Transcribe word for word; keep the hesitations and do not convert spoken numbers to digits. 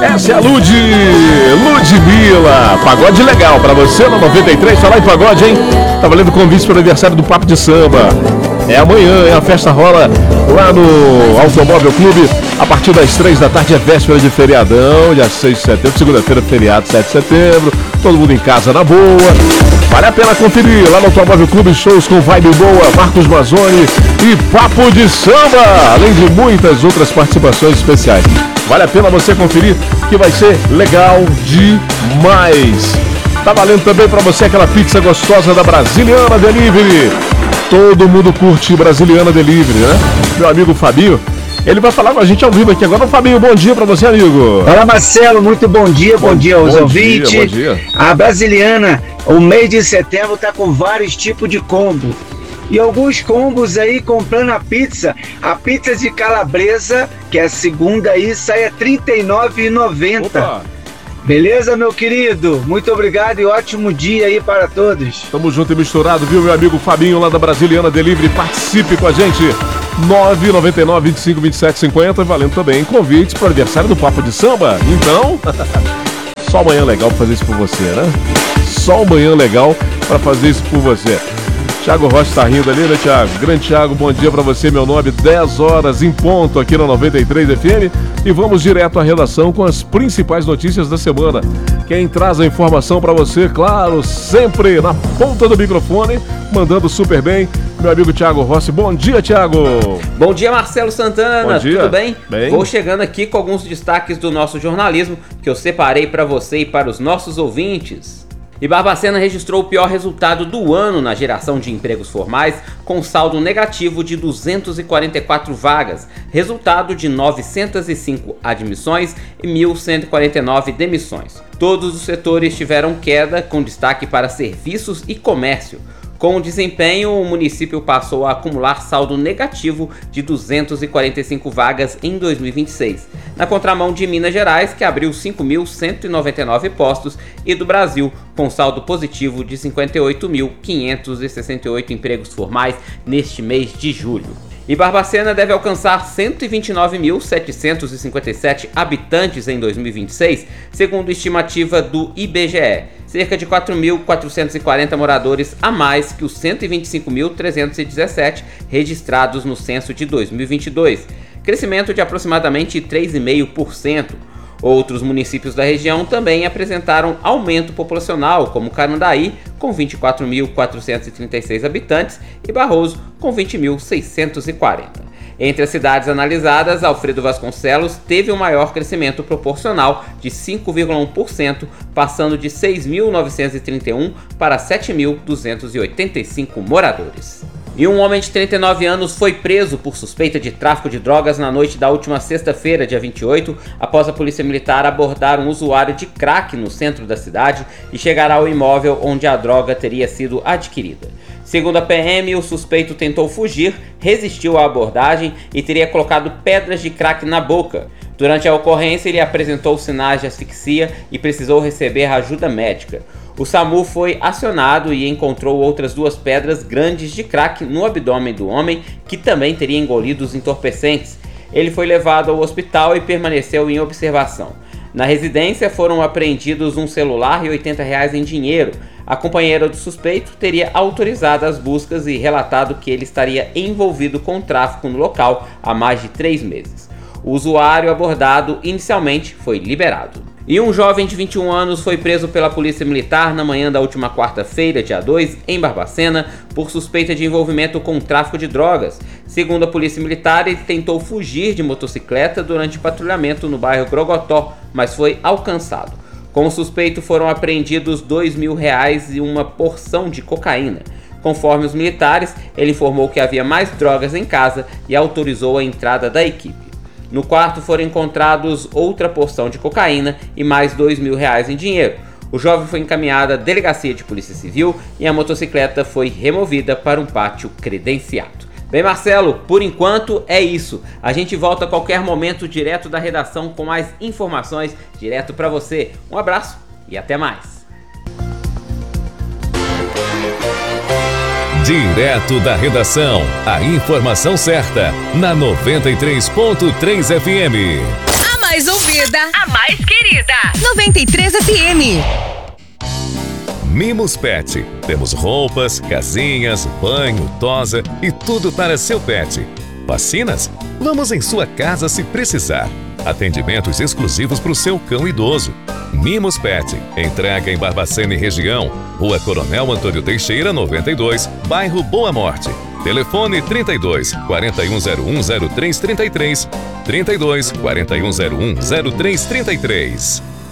Essa é a Lud, Ludmilla. Pagode legal pra você na noventa e três. Falar em pagode, hein? Tá valendo convite para o aniversário do Papo de Samba. É amanhã, hein? A festa rola lá no Automóvel Clube. A partir das três da tarde é véspera de feriadão, dia seis de setembro, segunda-feira feriado, sete de setembro. Todo mundo em casa na boa. Vale a pena conferir lá no Automóvel Clube, shows com vibe boa, Marcos Mazzoni e Papo de Samba, além de muitas outras participações especiais. Vale a pena você conferir que vai ser legal demais. Tá valendo também pra você aquela pizza gostosa da Brasiliana Delivery. Todo mundo curte Brasiliana Delivery, né? Meu amigo Fabinho, ele vai falar com a gente ao vivo aqui agora. Fabinho, bom dia pra você, amigo. Fala, Marcelo, muito bom dia, bom, bom dia aos bom ouvintes. Dia, bom dia. A Brasiliana, o mês de setembro tá com vários tipos de combo. E alguns combos aí, comprando a pizza, a pizza de calabresa, que é a segunda aí, sai a trinta e nove reais e noventa centavos. Beleza, meu querido? Muito obrigado e ótimo dia aí para todos. Tamo junto e misturado, viu, meu amigo Fabinho, lá da Brasiliana Delivery. Participe com a gente. nove nove nove, vinte e cinco, vinte e sete, cinquenta. Valendo também convites para o aniversário do Papo de Samba. Então, só amanhã legal para fazer isso por você, né? Só amanhã legal para fazer isso por você. Thiago Rocha tá rindo ali, né, Thiago? Grande Thiago, bom dia pra você, meu nome, dez horas em ponto aqui na noventa e três F M. E vamos direto à redação com as principais notícias da semana. Quem traz a informação pra você, claro, sempre na ponta do microfone, mandando super bem, meu amigo Thiago Rossi. Bom dia, Thiago! Bom dia, Marcelo Santana, bom dia. Tudo bem? Bem? Vou chegando aqui com alguns destaques do nosso jornalismo que eu separei pra você e para os nossos ouvintes. E Barbacena registrou o pior resultado do ano na geração de empregos formais, com saldo negativo de duzentas e quarenta e quatro vagas, resultado de novecentas e cinco admissões e mil cento e quarenta e nove demissões. Todos os setores tiveram queda, com destaque para serviços e comércio. Com o desempenho, o município passou a acumular saldo negativo de duzentas e quarenta e cinco vagas em dois mil e vinte e seis, na contramão de Minas Gerais, que abriu cinco mil cento e noventa e nove postos, e do Brasil, com saldo positivo de cinquenta e oito mil quinhentos e sessenta e oito empregos formais neste mês de julho. E Barbacena deve alcançar cento e vinte e nove mil setecentos e cinquenta e sete habitantes em dois mil e vinte e seis, segundo estimativa do I B G E. Cerca de quatro mil quatrocentos e quarenta moradores a mais que os cento e vinte e cinco mil trezentos e dezessete registrados no censo de dois mil e vinte e dois, crescimento de aproximadamente três vírgula cinco por cento. Outros municípios da região também apresentaram aumento populacional, como Canandaí, com vinte e quatro mil quatrocentos e trinta e seis habitantes, e Barroso, com vinte mil seiscentos e quarenta. Entre as cidades analisadas, Alfredo Vasconcelos teve o maior crescimento proporcional de cinco vírgula um por cento, passando de seis mil novecentos e trinta e um para sete mil duzentos e oitenta e cinco moradores. E um homem de trinta e nove anos foi preso por suspeita de tráfico de drogas na noite da última sexta-feira, dia vinte e oito, após a polícia militar abordar um usuário de crack no centro da cidade e chegar ao imóvel onde a droga teria sido adquirida. Segundo a P M, o suspeito tentou fugir, resistiu à abordagem e teria colocado pedras de crack na boca. Durante a ocorrência, ele apresentou sinais de asfixia e precisou receber ajuda médica. O SAMU foi acionado e encontrou outras duas pedras grandes de crack no abdômen do homem, que também teria engolido os entorpecentes. Ele foi levado ao hospital e permaneceu em observação. Na residência foram apreendidos um celular e oitenta reais em dinheiro. A companheira do suspeito teria autorizado as buscas e relatado que ele estaria envolvido com tráfico no local há mais de três meses. O usuário abordado inicialmente foi liberado. E um jovem de vinte e um anos foi preso pela Polícia Militar na manhã da última quarta-feira, dia dois, em Barbacena, por suspeita de envolvimento com tráfico de drogas. Segundo a Polícia Militar, ele tentou fugir de motocicleta durante patrulhamento no bairro Grogotó, mas foi alcançado. Com o suspeito foram apreendidos dois mil reais e uma porção de cocaína. Conforme os militares, ele informou que havia mais drogas em casa e autorizou a entrada da equipe. No quarto foram encontrados outra porção de cocaína e mais dois mil reais em dinheiro. O jovem foi encaminhado à delegacia de polícia civil e a motocicleta foi removida para um pátio credenciado. Bem, Marcelo, por enquanto é isso. A gente volta a qualquer momento direto da redação com mais informações direto para você. Um abraço e até mais. Direto da redação, a informação certa, na noventa e três ponto três F M. A mais ouvir querida, a mais querida. noventa e três F M. Mimos Pet. Temos roupas, casinhas, banho, tosa e tudo para seu pet. Vacinas? Vamos em sua casa se precisar. Atendimentos exclusivos para o seu cão idoso. Mimos Pet. Entrega em Barbacena e região. Rua Coronel Antônio Teixeira, noventa e dois, bairro Boa Morte. Telefone trinta e dois, quarenta e um zero um, zero três trinta e três, trinta e dois, quarenta e um zero um, zero três trinta e três.